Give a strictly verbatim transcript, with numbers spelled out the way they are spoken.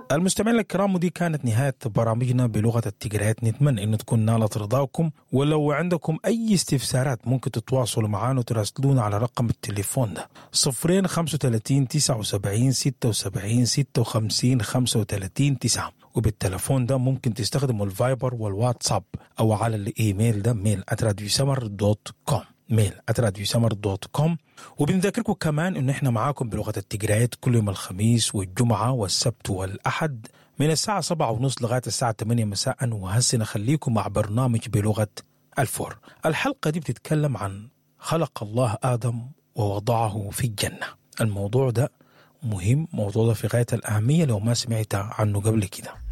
المستمعين الكرام، ودي كانت نهاية برامجنا بلغة التقريات. نتمنى أن تكون نالت رضاكم، ولو عندكم أي استفسارات ممكن تتواصلوا معنا وتراسلونا على رقم التليفون ده صفرين خمسة وثلاثين تسعة وسبعين ستة وسبعين ستة وخمسين خمسة وثلاثين تسعة، وبالتليفون ده ممكن تستخدموا الفايبر والواتساب أو على الإيميل ده ميل آت راديو سمر دوت كوم ميل آت راديو سمر دوت كوم. وبنذكركم كمان إن إحنا معاكم بلغة التقريات كل يوم الخميس والجمعة والسبت والأحد من الساعة سبعة ونص لغاية الساعة ثمانية مساء. وهسه نخليكم مع برنامج بلغة الفور. الحلقة دي بتتكلم عن خلق الله آدم ووضعه في الجنة. الموضوع ده مهم، موضوع ده في غاية الأهمية لو ما سمعت عنه قبل كده.